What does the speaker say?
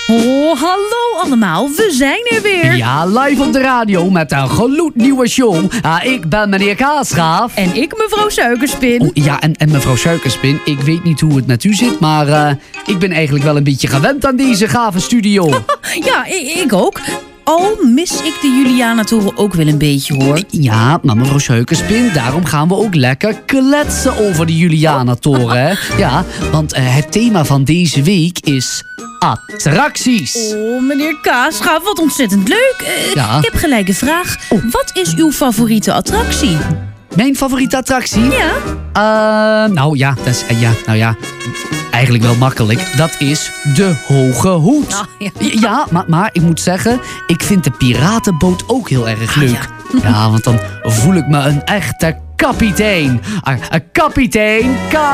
Oh, hallo allemaal, we zijn er weer. Ja, live op de radio met een gloednieuwe show. Ik ben meneer Kaasgraaf. En ik mevrouw Suikerspin. Oh, ja, en mevrouw Suikerspin, ik weet niet hoe het met u zit, maar ik ben eigenlijk wel een beetje gewend aan deze gave studio. Ja, ik ook. Al mis ik de Julianatoren ook wel een beetje, hoor. Ja, maar mevrouw Suikerspin, daarom gaan we ook lekker kletsen over de Julianatoren, hè? Ja, want het thema van deze week is attracties. Oh, meneer Kaasgraaf, wat ontzettend leuk. Ja. Ik heb gelijk een vraag. Oh. Wat is uw favoriete attractie? Mijn favoriete attractie? Ja. Eigenlijk wel makkelijk. Dat is de Hoge Hoed. Nou, ja. Ja, maar ik moet zeggen, ik vind de piratenboot ook heel erg leuk. Ja, want dan voel ik me een echte kapitein. Kapitein